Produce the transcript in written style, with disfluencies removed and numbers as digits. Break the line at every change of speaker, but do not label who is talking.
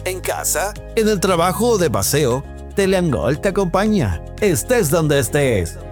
¿En casa? ¿En el trabajo o de paseo? Teleangol te acompaña, estés donde estés.